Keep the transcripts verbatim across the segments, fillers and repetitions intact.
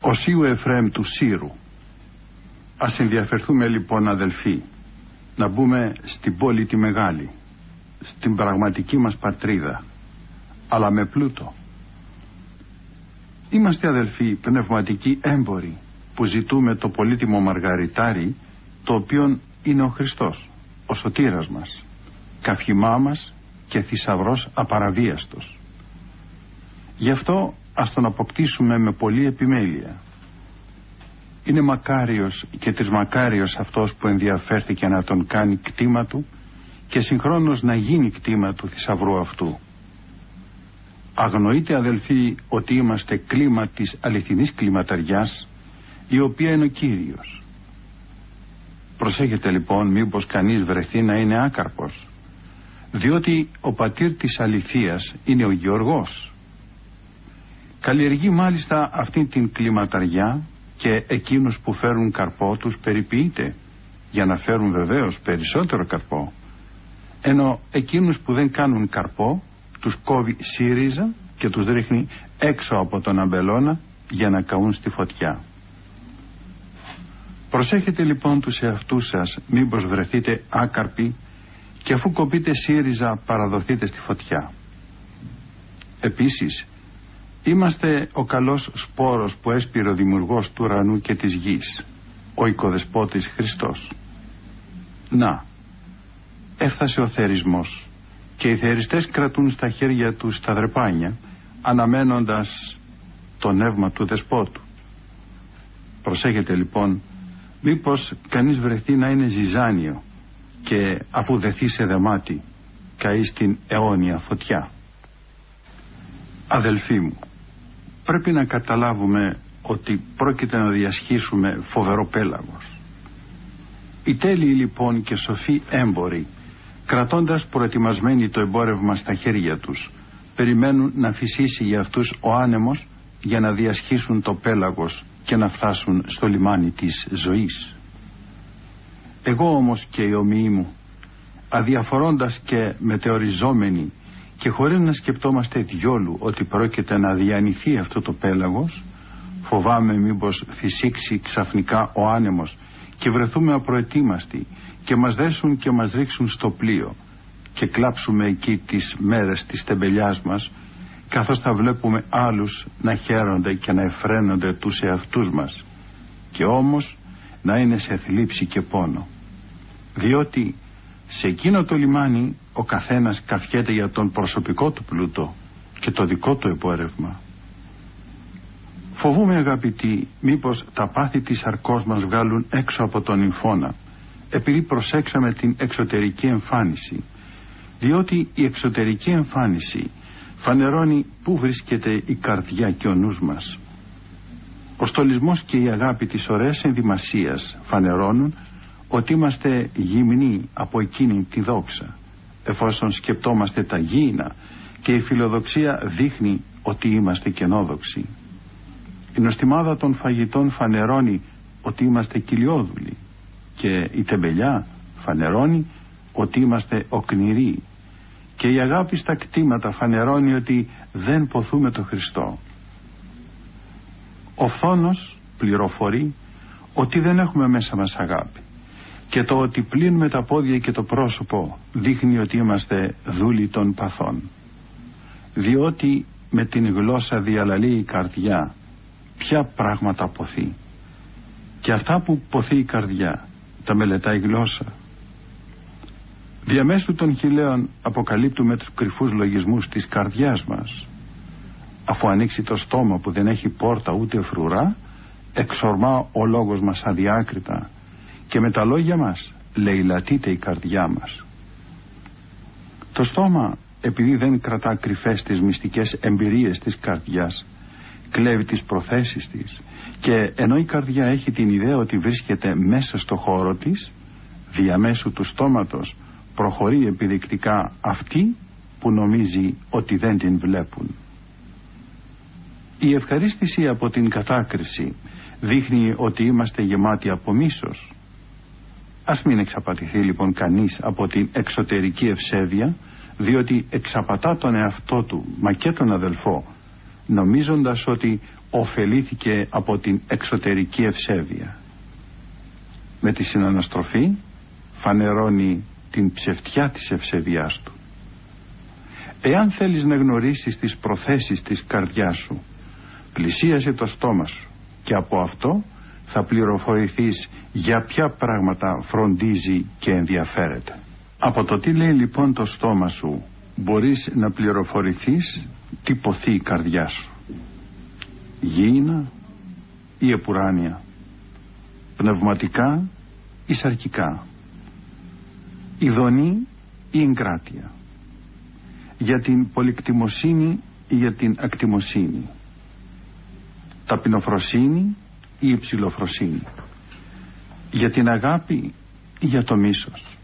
Οσίου Εφραίμ του Σύρου. Ας ενδιαφερθούμε λοιπόν, αδελφοί, να μπούμε στην πόλη τη μεγάλη, στην πραγματική μας πατρίδα, αλλά με πλούτο. Είμαστε, αδελφοί, πνευματικοί έμποροι που ζητούμε το πολύτιμο μαργαριτάρι, το οποίο είναι ο Χριστός, ο σωτήρας μας, καυχημά μας και θησαυρός απαραβίαστος. Γι' αυτό ας τον αποκτήσουμε με πολλή επιμέλεια. Είναι μακάριος και της μακάριος αυτός που ενδιαφέρθηκε να τον κάνει κτήμα του και συγχρόνως να γίνει κτήμα του θησαυρού αυτού. Αγνοείτε, αδελφοί, ότι είμαστε κλίμα της αληθινής κλιματαριάς, η οποία είναι ο Κύριος. Προσέχετε λοιπόν μήπως κανείς βρεθεί να είναι άκαρπος, διότι ο πατήρ της αληθείας είναι ο Γεωργός. Καλλιεργεί μάλιστα αυτήν την κλιματαριά και εκείνους που φέρουν καρπό τους περιποιείται, για να φέρουν βεβαίως περισσότερο καρπό, ενώ εκείνους που δεν κάνουν καρπό τους κόβει σύριζα και τους ρίχνει έξω από τον αμπελώνα για να καούν στη φωτιά. Προσέχετε λοιπόν τους εαυτούς σας μήπως βρεθείτε άκαρποι και αφού κοπείτε σύριζα παραδοθείτε στη φωτιά. Επίσης, είμαστε ο καλός σπόρος που έσπηρε ο δημιουργός του ουρανού και της γης, ο οικοδεσπότης Χριστός. Να, έφτασε ο θερισμός και οι θεριστές κρατούν στα χέρια τους τα δρεπάνια, αναμένοντας το νεύμα του δεσπότου. Προσέχετε λοιπόν μήπως κανείς βρεθεί να είναι ζυζάνιο και αφού δεθεί σε δεμάτι καεί στην αιώνια φωτιά. Αδελφοί μου, πρέπει να καταλάβουμε ότι πρόκειται να διασχίσουμε φοβερό πέλαγος. Οι τέλειοι λοιπόν και σοφοί έμποροι, κρατώντας προετοιμασμένοι το εμπόρευμα στα χέρια τους, περιμένουν να φυσήσει για αυτούς ο άνεμος για να διασχίσουν το πέλαγος και να φτάσουν στο λιμάνι της ζωής. Εγώ όμως και οι ομοίοι μου, αδιαφορώντας και μετεωριζόμενοι και χωρίς να σκεπτόμαστε διόλου ότι πρόκειται να διανυθεί αυτό το πέλαγος, φοβάμαι μήπως φυσήξει ξαφνικά ο άνεμος και βρεθούμε απροετοίμαστοι και μας δέσουν και μας ρίξουν στο πλοίο και κλάψουμε εκεί τις μέρες της τεμπελιάς μας, καθώς θα βλέπουμε άλλους να χαίρονται και να εφραίνονται τους εαυτούς μας, και όμως να είναι σε θλίψη και πόνο, διότι σε εκείνο το λιμάνι ο καθένας καυχέται για τον προσωπικό του πλούτο και το δικό του εμπόρευμα. Φοβούμαι, αγαπητοί, μήπως τα πάθη της σαρκός μας βγάλουν έξω από τον νυμφώνα, επειδή προσέξαμε την εξωτερική εμφάνιση, διότι η εξωτερική εμφάνιση φανερώνει πού βρίσκεται η καρδιά και ο νους μας. Ο στολισμός και η αγάπη της ωραίας ενδυμασίας φανερώνουν ότι είμαστε γυμνοί από εκείνη τη δόξα, εφόσον σκεπτόμαστε τα γήινα, και η φιλοδοξία δείχνει ότι είμαστε κενόδοξοι. Η νοστιμάδα των φαγητών φανερώνει ότι είμαστε κοιλιόδουλοι και η τεμπελιά φανερώνει ότι είμαστε οκνηροί, και η αγάπη στα κτήματα φανερώνει ότι δεν ποθούμε το Χριστό. Ο φθόνος πληροφορεί ότι δεν έχουμε μέσα μας αγάπη, και το ότι πλύνουμε τα πόδια και το πρόσωπο δείχνει ότι είμαστε δούλοι των παθών, διότι με την γλώσσα διαλαλεί η καρδιά ποια πράγματα ποθεί, και αυτά που ποθεί η καρδιά τα μελετάει η γλώσσα. Διαμέσου των χιλέων αποκαλύπτουμε τους κρυφούς λογισμούς της καρδιάς μας. Αφού ανοίξει το στόμα που δεν έχει πόρτα ούτε φρουρά, εξορμά ο λόγος μας αδιάκριτα, και με τα λόγια μας λαιλατείται η καρδιά μας. Το στόμα, επειδή δεν κρατά κρυφές τις μυστικές εμπειρίες της καρδιάς, κλέβει τις προθέσεις της, και ενώ η καρδιά έχει την ιδέα ότι βρίσκεται μέσα στο χώρο της, διαμέσου του στόματος προχωρεί επιδεικτικά αυτή που νομίζει ότι δεν την βλέπουν. Η ευχαρίστηση από την κατάκριση δείχνει ότι είμαστε γεμάτοι από μίσος. Ας μην εξαπατηθεί λοιπόν κανείς από την εξωτερική ευσέβεια, διότι εξαπατά τον εαυτό του μα και τον αδελφό, νομίζοντας ότι ωφελήθηκε από την εξωτερική ευσέβεια. Με τη συναναστροφή φανερώνει την ψευτιά της ευσεβιάς του. Εάν θέλεις να γνωρίσεις τις προθέσεις της καρδιάς σου, πλησίασε το στόμα σου και από αυτό θα πληροφορηθείς για ποια πράγματα φροντίζει και ενδιαφέρεται. Από το τι λέει λοιπόν το στόμα σου μπορείς να πληροφορηθείς τι ποθεί η καρδιά σου. Γήινα ή επουράνια, πνευματικά ή σαρκικά, ειδονή ή εγκράτεια, για την πολυκτιμοσύνη ή για την ακτιμοσύνη, ταπεινοφροσύνη ή υψηλοφροσύνη, για την αγάπη ή για το μίσος.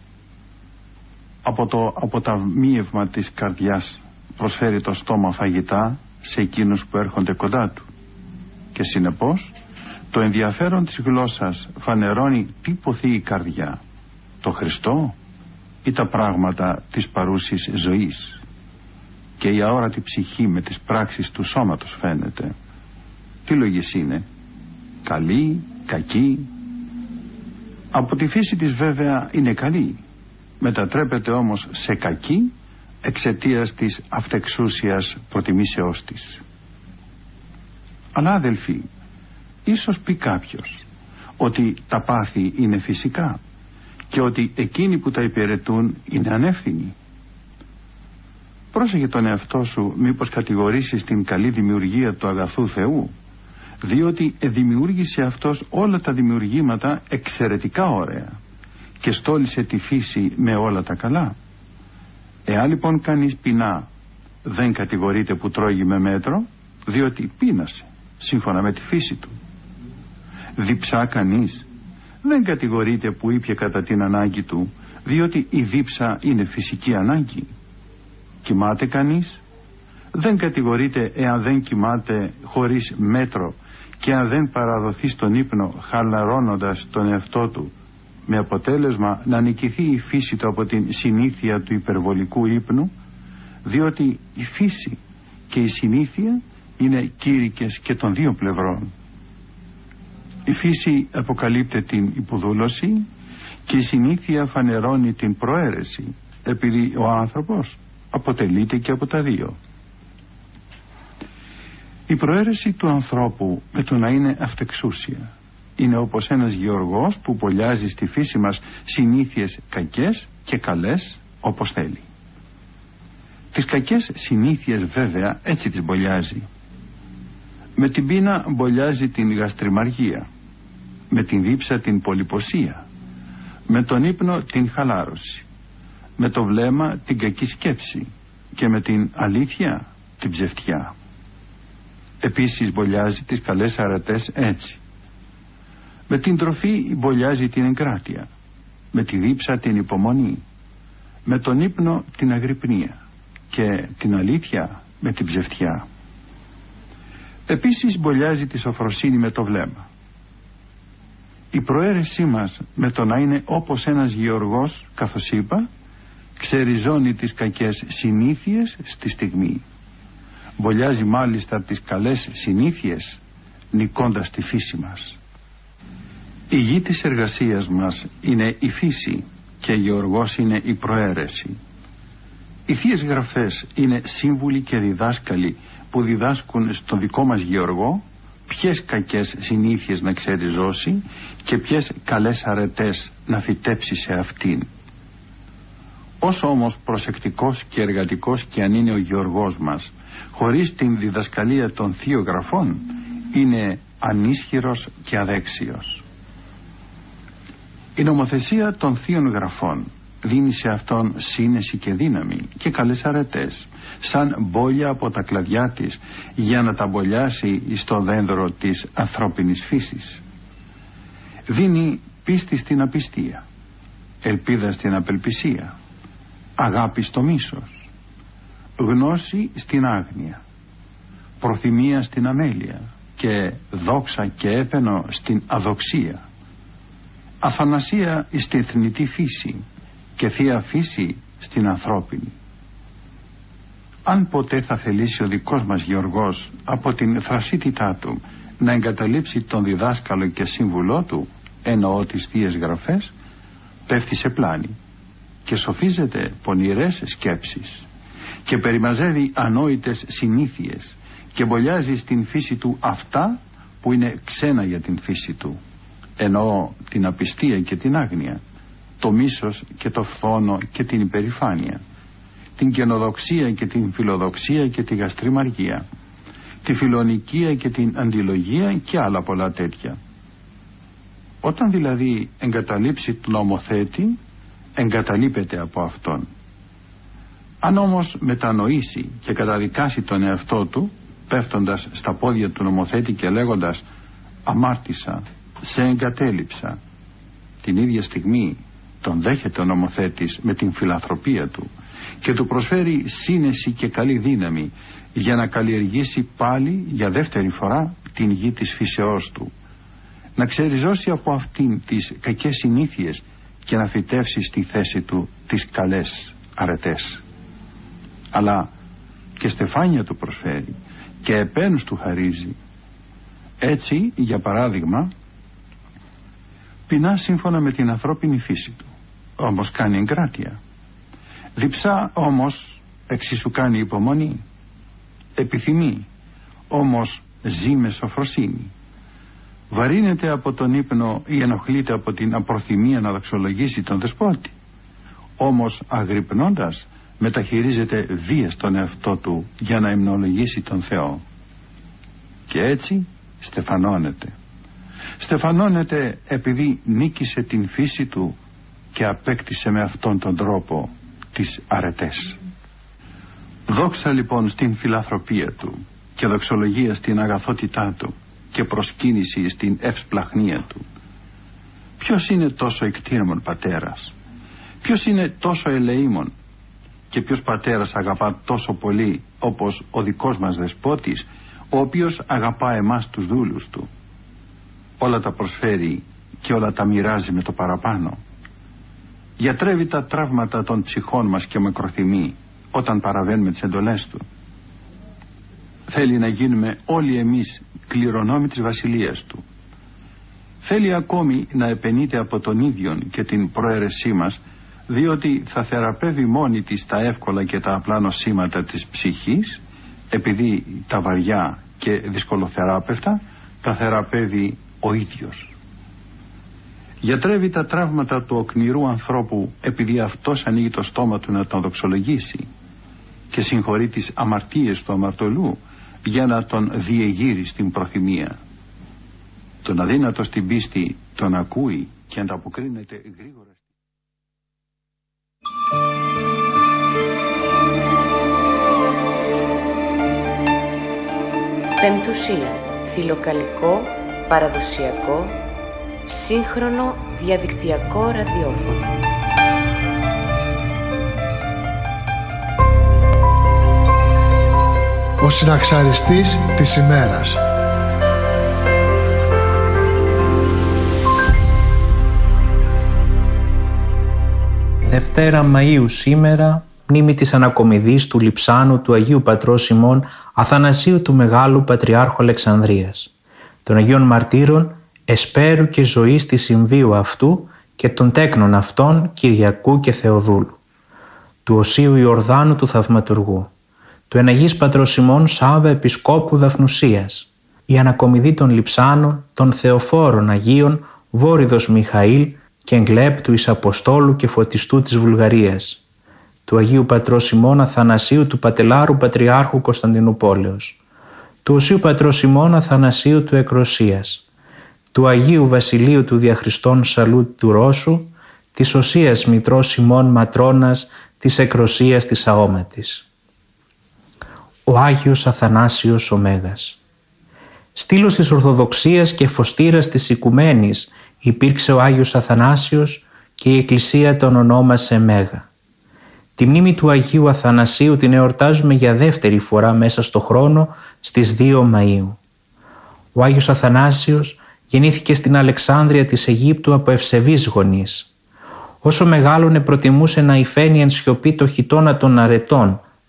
Από το αποταμίευμα της καρδιάς προσφέρει το στόμα φαγητά σε εκείνους που έρχονται κοντά του και συνεπώς το ενδιαφέρον της γλώσσας φανερώνει τι ποθεί η καρδιά, το Χριστό ή τα πράγματα της παρούσης ζωής. Και η αόρατη ψυχή με τις πράξεις του σώματος φαίνεται. Τι λογής είναι? Καλή, κακή? Από τη φύση της βέβαια είναι καλή, μετατρέπεται όμως σε κακή εξαιτίας της αυτεξούσιας προτιμήσεώς της. Αλλά αδελφοί, ίσως πει κάποιος ότι τα πάθη είναι φυσικά και ότι εκείνοι που τα υπηρετούν είναι ανεύθυνοι. Πρόσεχε τον εαυτό σου μήπως κατηγορήσεις την καλή δημιουργία του αγαθού Θεού, διότι δημιούργησε αυτός όλα τα δημιουργήματα εξαιρετικά ωραία και στόλισε τη φύση με όλα τα καλά. Εάν λοιπόν κανείς πεινά, δεν κατηγορείται που τρώγει με μέτρο, διότι πείνασε σύμφωνα με τη φύση του. Διψά κανείς, δεν κατηγορείται που ήπιε κατά την ανάγκη του, διότι η δίψα είναι φυσική ανάγκη. Κοιμάται κανείς, δεν κατηγορείται εάν δεν κοιμάται χωρίς μέτρο και αν δεν παραδοθεί στον ύπνο χαλαρώνοντας τον εαυτό του, με αποτέλεσμα να νικηθεί η φύση του από την συνήθεια του υπερβολικού ύπνου, διότι η φύση και η συνήθεια είναι κήρυκες και των δύο πλευρών. Η φύση αποκαλύπτει την υποδούλωση και η συνήθεια φανερώνει την προαίρεση, επειδή ο άνθρωπος αποτελείται και από τα δύο. Η προαίρεση του ανθρώπου με το να είναι αυτεξούσια είναι όπως ένας γεωργός που μπολιάζει στη φύση μας συνήθειες κακές και καλές όπως θέλει. Τις κακές συνήθειες βέβαια έτσι τις μπολιάζει. Με την πείνα μπολιάζει την γαστριμαργία, με την δίψα την πολυποσία, με τον ύπνο την χαλάρωση, με το βλέμμα την κακή σκέψη και με την αλήθεια την ψευτιά. Επίσης μπολιάζει τις καλές αρετές έτσι. Με την τροφή μπολιάζει την εγκράτεια, με τη δίψα την υπομονή, με τον ύπνο την αγρυπνία και την αλήθεια με την ψευτιά. Επίσης μπολιάζει τη σοφροσύνη με το βλέμμα. Η προαίρεσή μας με το να είναι όπως ένας γεωργός, καθώς είπα, ξεριζώνει τις κακές συνήθειες στη στιγμή. Μπολιάζει μάλιστα τις καλές συνήθειες, νικώντας τη φύση μας. Η γη της εργασίας μας είναι η φύση και γεωργός είναι η προαίρεση. Οι Θείες Γραφές είναι σύμβουλοι και διδάσκαλοι που διδάσκουν στον δικό μας γεωργό ποιες κακές συνήθειες να ξεριζώσει και ποιες καλές αρετές να φυτέψει σε αυτήν. Όσο όμως προσεκτικός και εργατικός και αν είναι ο γεωργός μας, χωρίς την διδασκαλία των Θείων Γραφών είναι ανίσχυρος και αδέξιος. Η νομοθεσία των Θείων Γραφών δίνει σε αυτόν σύνεση και δύναμη και καλές αρετές, σαν μπόλια από τα κλαδιά της, για να τα μπολιάσει στο δένδρο της ανθρώπινης φύσης. Δίνει πίστη στην απιστία, ελπίδα στην απελπισία, αγάπη στο μίσος, γνώση στην άγνοια, προθυμία στην αμέλεια και δόξα και έπαινο στην αδοξία, αθανασία στην θνητή φύση και θεία φύση στην ανθρώπινη. αν ποτέ θα θελήσει ο δικός μας Γεωργός από την θρασίτητά του να εγκαταλείψει τον διδάσκαλο και σύμβουλό του, εννοώ τις Θείες Γραφές, πέφτει σε πλάνη και σοφίζεται πονηρές σκέψεις και περιμαζεύει ανόητες συνήθειες και μπολιάζει στην φύση του αυτά που είναι ξένα για την φύση του, εννοώ την απιστία και την άγνοια, το μίσος και το φθόνο και την υπερηφάνεια, την καινοδοξία και την φιλοδοξία και τη γαστριμαργία, τη φιλονικία και την αντιλογία και άλλα πολλά τέτοια. Όταν δηλαδή εγκαταλείψει τον νομοθέτη, εγκαταλείπεται από αυτόν. Αν όμως μετανοήσει και καταδικάσει τον εαυτό του, πέφτοντας στα πόδια του νομοθέτη και λέγοντας «αμάρτησα, σε εγκατέλειψα», την ίδια στιγμή τον δέχεται ο νομοθέτης με την φιλανθρωπία του και του προσφέρει σύνεση και καλή δύναμη για να καλλιεργήσει πάλι για δεύτερη φορά την γη της φύσεώς του, να ξεριζώσει από αυτήν τις κακές συνήθειες και να φυτεύσει στη θέση του τις καλές αρετές. Αλλά και στεφάνια του προσφέρει και επένους του χαρίζει. Έτσι, για παράδειγμα, πεινά σύμφωνα με την ανθρώπινη φύση του, όμως κάνει εγκράτεια. Διψά, όμως εξίσου κάνει υπομονή. Επιθυμεί, όμως ζει με σοφροσύνη. Βαρύνεται από τον ύπνο ή ενοχλείται από την απροθυμία να δοξολογήσει τον δεσπότη, όμως αγρυπνώντας μεταχειρίζεται βίες τον εαυτό του για να υμνολογήσει τον Θεό. Και έτσι στεφανώνεται. Στεφανώνεται επειδή νίκησε την φύση του και απέκτησε με αυτόν τον τρόπο τις αρετές. Δόξα λοιπόν στην φιλανθρωπία του και δοξολογία στην αγαθότητά του και προσκύνηση στην ευσπλαχνία του. Ποιος είναι τόσο εκτήρμον πατέρας, ποιος είναι τόσο ελεήμον και ποιος πατέρας αγαπά τόσο πολύ όπως ο δικός μας δεσπότης, ο οποίος αγαπά εμάς τους δούλους του. Όλα τα προσφέρει και όλα τα μοιράζει με το παραπάνω. Γιατρεύει τα τραύματα των ψυχών μας και μακροθυμεί όταν παραβαίνουμε τις εντολές του. Θέλει να γίνουμε όλοι εμείς κληρονόμοι της βασιλείας του. Θέλει ακόμη να επενείται από τον ίδιον και την προαίρεσή μας, διότι θα θεραπεύει μόνη της τα εύκολα και τα απλά νοσήματα της ψυχής, επειδή τα βαριά και δυσκολοθεράπευτα τα θεραπεύει ο ίδιος. Γιατρεύει τα τραύματα του οκνηρού ανθρώπου, επειδή αυτός ανοίγει το στόμα του να τον δοξολογήσει, και συγχωρεί τις αμαρτίες του αμαρτωλού για να τον διεγείρει στην προθυμία. Τον αδύνατο στην πίστη τον ακούει και ανταποκρίνεται γρήγορα. Πεμπτουσία. Φιλοκαλικό, παραδοσιακό, σύγχρονο διαδικτυακό ραδιόφωνο. Ο συναξαριστής της ημέρας. Δευτέρα Μαΐου σήμερα, μνήμη της ανακομιδής του Λειψάνου του Αγίου Πατρός ημών Αθανασίου του Μεγάλου Πατριάρχου Αλεξανδρίας, των Αγίων Μαρτύρων Εσπέρου και Ζωής της Συμβίου αυτού και των τέκνων αυτών Κυριακού και Θεοδούλου, του Οσίου Ιορδάνου του Θαυματουργού, του Εναγής Πατρός ημών Σάββα Επισκόπου Δαφνουσίας, η ανακομιδή των Λειψάνων, των Θεοφόρων Αγίων Βόριδος Μιχαήλ και Εγκλέπτου εις Αποστόλου και Φωτιστού της Βουλγαρίας, του Αγίου Πατρός ημών Αθανασίου του Πατελάρου Πατριάρχου Κωνσταντινουπόλεως, του Οσίου Πατρός ημών Αθανασίου του Εκροσίας, του Αγίου Βασιλείου του Διαχριστών Σαλού του Ρώσου, της Οσίας Μητρός ημών Ματρώνας της Εκροσίας της Αόματης. Ο Άγιος Αθανάσιος ο Μέγας. Στήλος της Ορθοδοξίας και φωστήρας της Οικουμένης υπήρξε ο Άγιος Αθανάσιος και η Εκκλησία τον ονόμασε Μέγα. Τη μνήμη του Αγίου Αθανασίου την εορτάζουμε για δεύτερη φορά μέσα στο χρόνο στις δύο Μαΐου. Ο Άγιος Αθανάσιος γεννήθηκε στην Αλεξάνδρεια της Αιγύπτου από ευσεβείς γονείς. Όσο μεγάλωνε προτιμούσε να υφαίνει εν σιωπή το χιτώνα των αρετών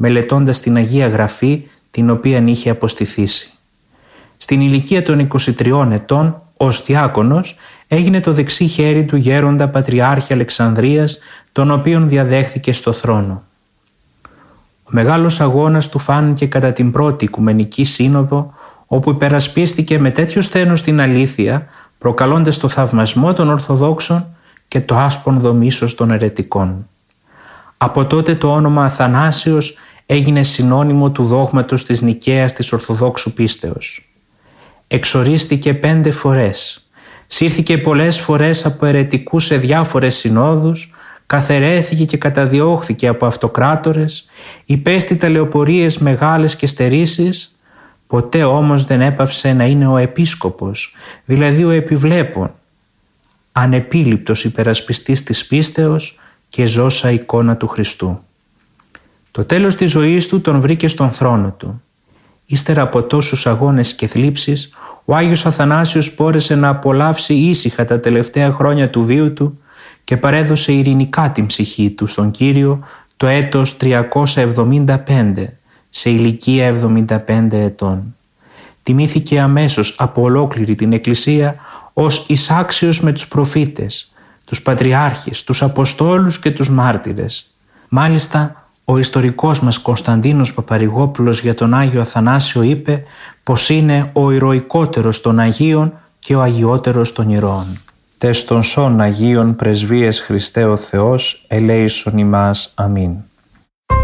μελετώντας την Αγία Γραφή την οποία είχε αποστηθήσει. Στην ηλικία των είκοσι τριών ετών, ως διάκονος, έγινε το δεξί χέρι του γέροντα Πατριάρχη Αλεξανδρίας, τον οποίον διαδέχθηκε στο θρόνο. Ο μεγάλος αγώνας του φάνηκε κατά την πρώτη Οικουμενική Σύνοδο, όπου υπερασπίστηκε με τέτοιο σθένος την αλήθεια, προκαλώντας το θαυμασμό των Ορθοδόξων και το άσπονδο μίσος των αιρετικών. Από τότε το όνομα Αθανάσιος έγινε συνώνυμο του δόγματος της Νικαίας της Ορθοδόξου πίστεως. Εξορίστηκε πέντε φορές, σύρθηκε πολλές φορές από αιρετικούς σε διάφορες συνόδους, καθαιρέθηκε και καταδιώχθηκε από αυτοκράτορες, υπέστη ταλαιπωρίες μεγάλες και στερήσεις, ποτέ όμως δεν έπαυσε να είναι ο επίσκοπος, δηλαδή ο επιβλέπων, ανεπίληπτος υπερασπιστής της πίστεως και ζώσα εικόνα του Χριστού. Το τέλος της ζωής του τον βρήκε στον θρόνο του. Ύστερα από τόσους αγώνες και θλίψεις, ο Άγιος Αθανάσιος μπόρεσε να απολαύσει ήσυχα τα τελευταία χρόνια του βίου του και παρέδωσε ειρηνικά την ψυχή του στον Κύριο το έτος τριακόσια εβδομήντα πέντε, σε ηλικία εβδομήντα πέντε ετών. Τιμήθηκε αμέσως από ολόκληρη την Εκκλησία ως εισάξιος με τους προφήτες, τους πατριάρχες, τους αποστόλους και τους μάρτυρες. Μάλιστα, ο ιστορικός μας Κωνσταντίνος Παπαρηγόπουλος για τον Άγιο Αθανάσιο είπε πως είναι ο ηρωικότερος των Αγίων και ο αγιότερος των ηρώων. Τες των σών Αγίων πρεσβείες Χριστέ ο Θεός, ελέησον ημάς. Αμήν.